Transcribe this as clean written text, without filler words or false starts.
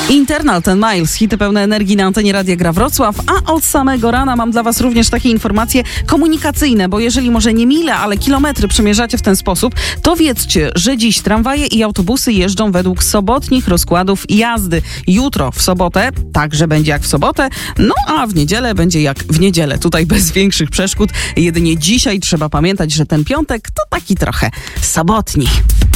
Internal Ten Miles, hity pełne energii na antenie Radia Gra Wrocław, a od samego rana mam dla was również takie informacje komunikacyjne, bo jeżeli może nie mile, ale kilometry przemierzacie w ten sposób, to wiedzcie, że dziś tramwaje i autobusy jeżdżą według sobotnich rozkładów jazdy. Jutro w sobotę także będzie jak w sobotę, no a w niedzielę będzie jak w niedzielę. Tutaj bez większych przeszkód. Jedynie dzisiaj trzeba pamiętać, że ten piątek to taki trochę sobotni.